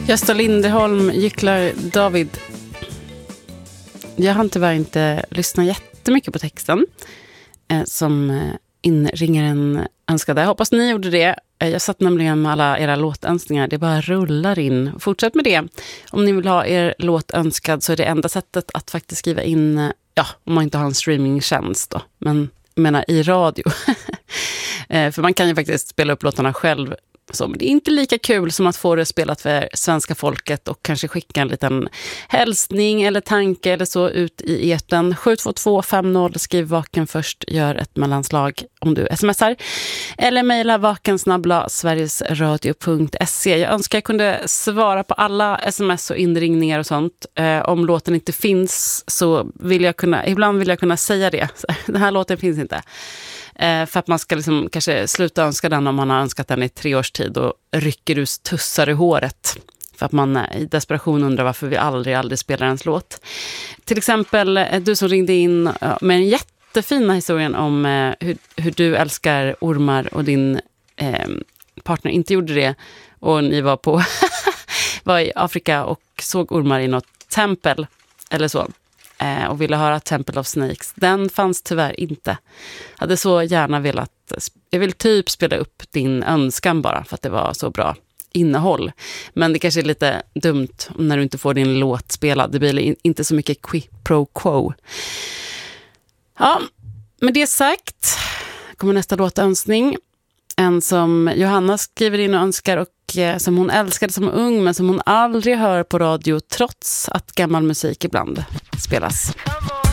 Gösta Linderholm, Gycklar David. Jag hann tyvärr inte lyssna jättemycket på texten som inringaren önskade. Jag hoppas ni gjorde det. Jag satt nämligen med alla era låtönskningar. Det bara rullar in. Fortsätt med det. Om ni vill ha er låt önskad så är det enda sättet att faktiskt skriva in, ja, om man inte har en streamingtjänst då. Men jag menar i radio. För man kan ju faktiskt spela upp låtarna själv. Så, men det är inte lika kul som att få det spelat för svenska folket och kanske skicka en liten hälsning eller tanke eller så ut i etern. 72250, skriv vaken först, gör ett mellanslag om du smsar. Eller mejla vakensnabbla.sverigesradio.se. Jag önskar jag kunde svara på alla sms och inringningar och sånt. Om låten inte finns så vill jag kunna säga det. Den här låten finns inte. För att man ska liksom kanske sluta önska den om man har önskat den i 3 års tid och rycker ur tussar i håret. För att man i desperation undrar varför vi aldrig spelar ens låt. Till exempel du som ringde in med en jättefina historien om hur du älskar ormar och din partner inte gjorde det. Och ni var i Afrika och såg ormar i något tempel eller så. Och ville höra Temple of Snakes. Den fanns tyvärr inte. Hade så gärna velat, jag vill typ spela upp din önskan bara för att det var så bra innehåll. Men det kanske är lite dumt när du inte får din låt spelad. Det blir inte så mycket quid pro quo. Ja, med det sagt kommer nästa låtönskning. En som Johanna skriver in och önskar och som hon älskade som ung men som hon aldrig hör på radio trots att gammal musik ibland spelas.